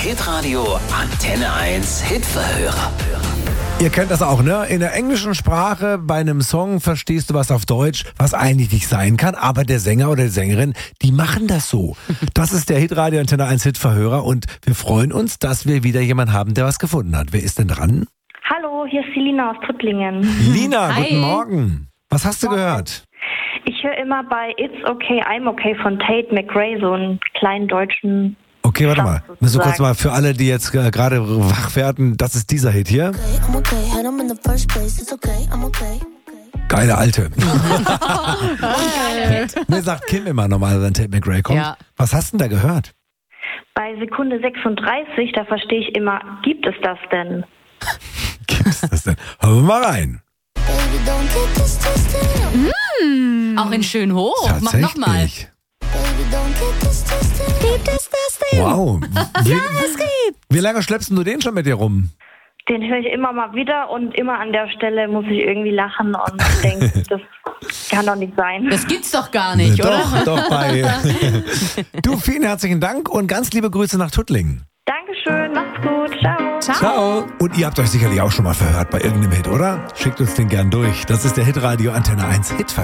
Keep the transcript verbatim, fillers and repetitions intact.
Hitradio Antenne eins Hitverhörer. Ihr kennt das auch, ne? In der englischen Sprache bei einem Song verstehst du was auf Deutsch, was eigentlich nicht sein kann, aber der Sänger oder die Sängerin, die machen das so. Das ist der Hitradio Antenne eins Hitverhörer und wir freuen uns, dass wir wieder jemanden haben, der was gefunden hat. Wer ist denn dran? Hallo, hier ist die Lina aus Tuttlingen. Lina, Hi. guten Morgen. Was hast du gehört? Ich höre immer bei It's Okay, I'm Okay von Tate McRae so einen kleinen deutschen... Okay, warte mal. Sozusagen. Müssen wir kurz mal für alle, die jetzt äh, gerade wach werden, das ist dieser Hit hier. I'm okay, had 'em in the first place. It's okay, I'm okay. Geile Alte. Mir sagt Kim immer normal, wenn Tate McRae kommt. Ja. Was hast du denn da gehört? Bei Sekunde sechsunddreißig, da verstehe ich immer, gibt es das denn? Gibt's das denn? Hören wir mal rein. Baby, don't get this twisted. Auch in schön hoch. Mach nochmal. Tatsächlich. Baby, don't get this twisted. Gibt es das denn? Wow. Wie, Ja, es gibt. wie lange schleppst du den schon mit dir rum? Den höre ich immer mal wieder und immer an der Stelle muss ich irgendwie lachen und denke, das kann doch nicht sein. Das gibt's doch gar nicht, doch, oder? doch, bei. Du, vielen herzlichen Dank und ganz liebe Grüße nach Tuttlingen. Dankeschön, macht's gut, ciao. Ciao. Und ihr habt euch sicherlich auch schon mal verhört bei irgendeinem Hit, oder? Schickt uns den gern durch. Das ist der Hitradio Antenne eins Hitverhör.